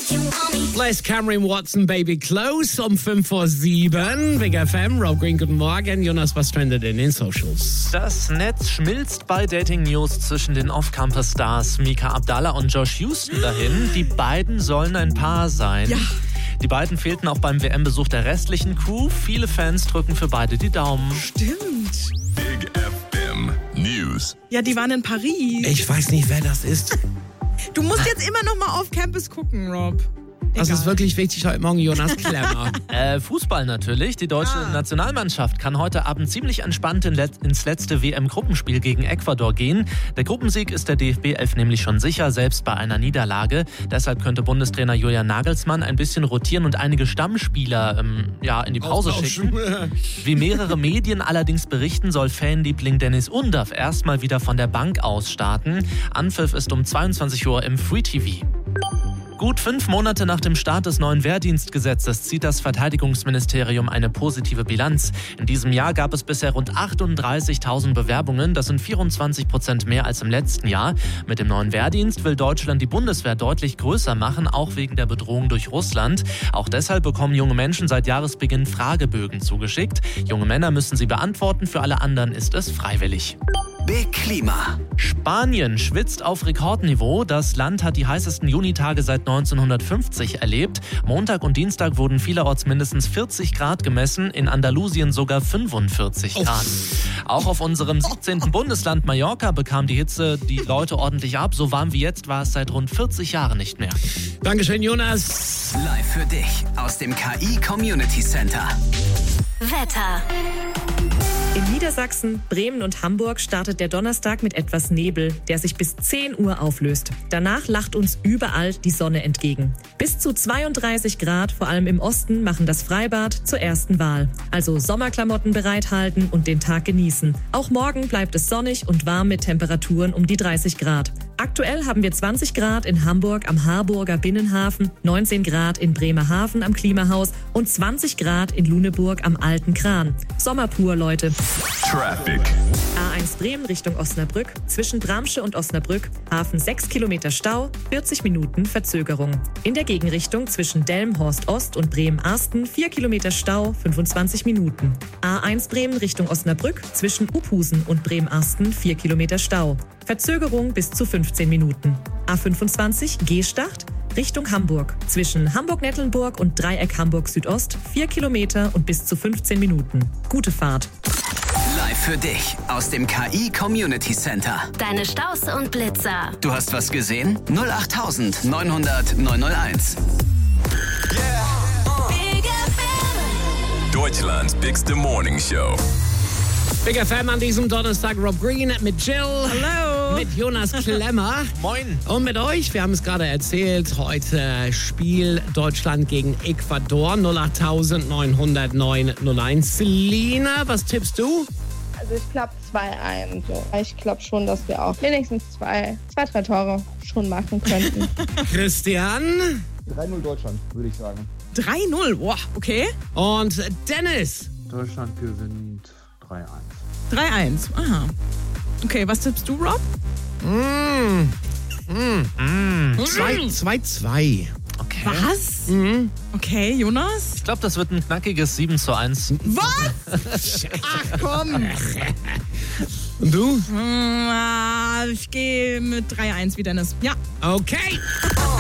Les Cameron Watson, Baby Close um 5:07 Big FM. Rob Green, guten Morgen. Jonas, was trendet in den Socials? Das Netz schmilzt bei Dating-News zwischen den Off-Campus-Stars Mika Abdallah und Josh Houston dahin. Die beiden sollen ein Paar sein. Ja. Die beiden fehlten auch beim WM-Besuch der restlichen Crew. Viele Fans drücken für beide die Daumen. Stimmt. Big FM News. Ja, die waren in Paris. Ich weiß nicht, wer das ist. Du musst jetzt immer noch mal auf Campus gucken, Rob. Das Egal. ist wirklich wichtig heute Morgen, Jonas Klemmer. Fußball natürlich. Die deutsche Nationalmannschaft kann heute Abend ziemlich entspannt ins letzte WM-Gruppenspiel gegen Ecuador gehen. Der Gruppensieg ist der DFB 11 nämlich schon sicher, selbst bei einer Niederlage. Deshalb könnte Bundestrainer Julian Nagelsmann ein bisschen rotieren und einige Stammspieler in die Pause schicken. Wie mehrere Medien allerdings berichten, soll Fanliebling Dennis Undav erstmal wieder von der Bank aus starten. Anpfiff ist um 22 Uhr im Free TV. Gut 5 Monate nach dem Start des neuen Wehrdienstgesetzes zieht das Verteidigungsministerium eine positive Bilanz. In diesem Jahr gab es bisher rund 38.000 Bewerbungen. Das sind 24% mehr als im letzten Jahr. Mit dem neuen Wehrdienst will Deutschland die Bundeswehr deutlich größer machen, auch wegen der Bedrohung durch Russland. Auch deshalb bekommen junge Menschen seit Jahresbeginn Fragebögen zugeschickt. Junge Männer müssen sie beantworten, für alle anderen ist es freiwillig. Big Klima. Spanien schwitzt auf Rekordniveau. Das Land hat die heißesten Junitage seit 1950 erlebt. Montag und Dienstag wurden vielerorts mindestens 40 Grad gemessen, in Andalusien sogar 45 Grad. Auch auf unserem 17. Bundesland Mallorca bekam die Hitze die Leute ordentlich ab. So warm wie jetzt war es seit rund 40 Jahren nicht mehr. Dankeschön, Jonas. Live für dich aus dem KI Community Center. Wetter. In Niedersachsen, Bremen und Hamburg startet der Donnerstag mit etwas Nebel, der sich bis 10 Uhr auflöst. Danach lacht uns überall die Sonne entgegen. Bis zu 32 Grad, vor allem im Osten, machen das Freibad zur ersten Wahl. Also Sommerklamotten bereithalten und den Tag genießen. Auch morgen bleibt es sonnig und warm mit Temperaturen um die 30 Grad. Aktuell haben wir 20 Grad in Hamburg am Harburger Binnenhafen, 19 Grad in Bremerhaven am Klimahaus und 20 Grad in Luneburg am Alten Kran. Sommer pur, Leute. Traffic. A1 Bremen Richtung Osnabrück, zwischen Bramsche und Osnabrück, Hafen 6 Kilometer Stau, 40 Minuten Verzögerung. In der Gegenrichtung zwischen Delmenhorst Ost und Bremen-Arsten 4 Kilometer Stau, 25 Minuten. A1 Bremen Richtung Osnabrück, zwischen Uphusen und Bremen-Arsten 4 Kilometer Stau. Verzögerung bis zu 15 Minuten. A25 Gstacht Richtung Hamburg. Zwischen Hamburg-Nettlenburg und Dreieck Hamburg Südost 4 Kilometer und bis zu 15 Minuten. Gute Fahrt. Live für dich aus dem KI Community Center. Deine Staus und Blitzer. Du hast was gesehen? 08000 900 901. Big FM. Deutschlands bigste Morning Show. Big FM an diesem Donnerstag. Rob Green mit Jill. Hallo. Mit Jonas Klemmer. Moin. Und mit euch, wir haben es gerade erzählt, heute Spiel Deutschland gegen Ecuador, 08000 900 901. Selina, was tippst du? Also ich glaube 2-1. So. Ich glaube schon, dass wir auch wenigstens 2, 3 Tore schon machen könnten. Christian 3-0 Deutschland, würde ich sagen. 3-0, boah, okay. und Dennis. Deutschland gewinnt 3-1. 3-1, aha. Okay, was tippst du, Rob? 2-2. Okay. Was? Okay, Jonas? Ich glaube, das wird ein knackiges 7:1. Was? Ach komm. Und du? Ich gehe mit 3-1 wie Dennis. Ja. Okay.